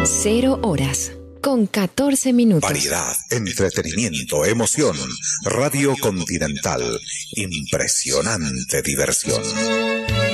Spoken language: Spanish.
0 horas con 14 minutos. Variedad, entretenimiento, emoción. Radio Continental. Impresionante diversión.